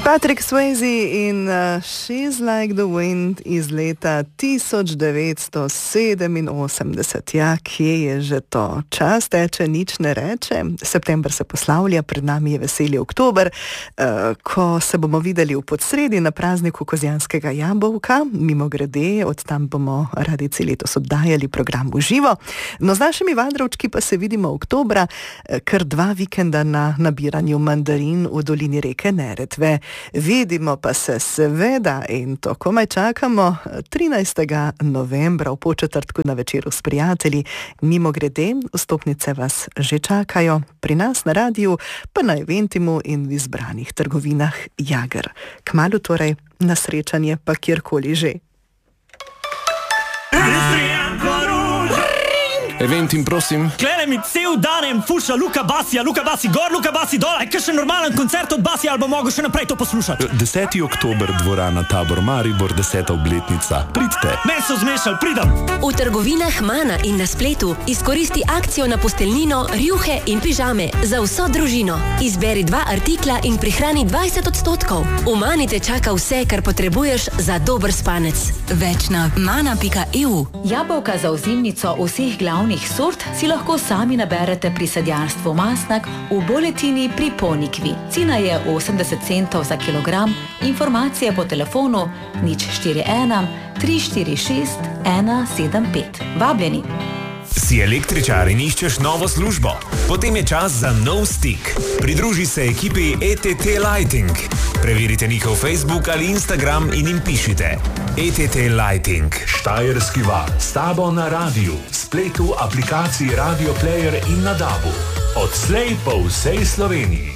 Patrick Swayze in She's Like the Wind iz leta 1987. Ja, kje je že to? Čas teče, nič ne reče. September se poslavlja, pred nami je veseli oktober, ko se bomo videli v Podsredi na prazniku Kozjanskega jabolka. Mimogrede, od tam bomo radici letos oddajali program v živo. No, z našimi Valdrovčki pa se vidimo oktobra, kar 2 vikenda na nabiranju mandarin v dolini reke Neretve. Vidimo pa se seveda, in to komaj čakamo, 13. novembra v Podčetrtku na večeru s prijatelji. Mimogrede, vstopnice vas že čakajo, pri nas na radiju, pa na Eventimu in v izbranih trgovinah Jager. Kmalu torej, na srečanje pa kjerkoli že. Eventim, prosim. Klene mi cel danem fuša Luka Basija, Luka Basi gor, Luka Basi dol. Kaj še normalen koncert od Basija, ali bo mogel še naprej to poslušati? 10. oktober, dvorana Tabor Maribor, 10. obletnica. Pridite. Me so zmešali, pridem. V trgovinah Mana in na spletu izkoristi akcijo na posteljnino, rjuhe in pižame za vso družino. Izberi 2 artikla in prihrani 20%. V Mani te čaka vse, kar potrebuješ za dober spanec. Več na mana.eu. Jabolka za ozimnico vseh glavnih sort si lahko sami naberete pri sadjarstvu Masnak v Boletini pri Ponikvi. Cena je 80 centov za kilogram. Informacije po telefonu 041 346 175. Vabljeni! Si električar in iščeš novo službo? Potem je čas za nov stik. Pridruži se ekipi ETT Lighting. Preverite njihov Facebook ali Instagram in jim pišite. ETT Lighting. Štajerski val. S tabo na radiju, spletu, aplikaciji Radio Player in na DAB-u. Odslej po vsej Sloveniji.